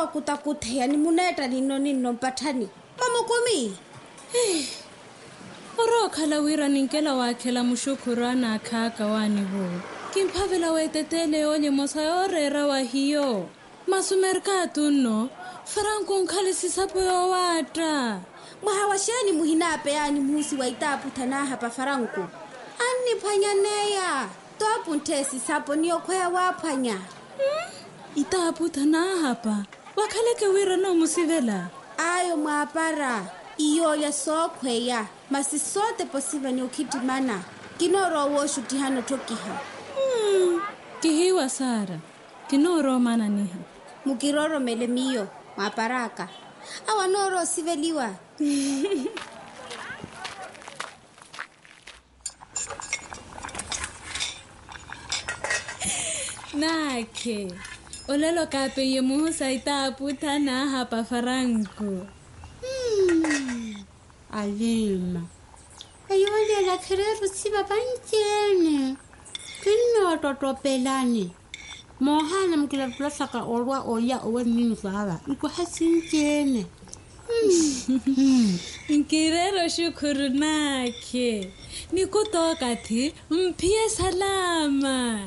kutakuthe yani muneta nino mpathani. Mama kumi. Oro khala wira ninkela wakhela mushukurana akhaka wani bo. Kimphavela wetetele ole mosayore wa hiyo. Masumerka tunno. Franco nkhali sapo yo wata. Mahawashani muhinape yani musi waitapu tana hapa Franco. Ani phanyaneya. Topu ntesi sapo niyo khoya waphanya. Itapu tana hapa. Wakhaleke wira no musivela. Ayo mwapara. Iyo ya sokhweya. Masi sote posiba ni ukitimana. Kinoro woshu tihano tokiha. Kihiwa Sara. Kinoro mana niha. Mukiroro melemiyo. Mwaparaka. Awanoro siveliwa. Nake. Olelo kape ye muhusa itapu tana hapa Franco. Alima. Ayole la khereru siba banjene. Kino totopelani. Mohana mkila plasaka olwa oya owe nini sawa. Iko hasinjene. Nkirero shukuru nake. Nikutoka ti mpie salama.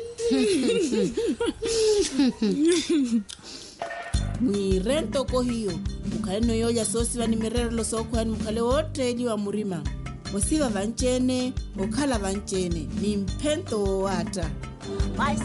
Mwirento ko hiyo. Mukale no yoya sosi bani mirero lo soko hani mukale wote eli wa murima. Osiba vanchene, okhala vanchene. Ni mpento wata.